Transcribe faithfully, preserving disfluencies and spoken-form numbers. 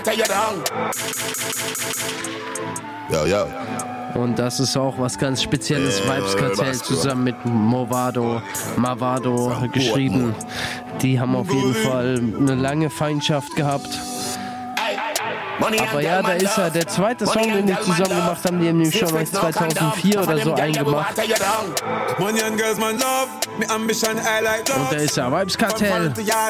Yo, yo. Und das ist auch was ganz Spezielles. Yeah, Vybz Kartel zusammen mit Movado, Mavado geschrieben. Die haben auf jeden Fall eine lange Feindschaft gehabt. Aber ja, da ist er. Der zweite Song, den die zusammen gemacht haben, die haben nämlich schon zweitausendvier oder so eingemacht. Und da ist er, Vybz Kartel.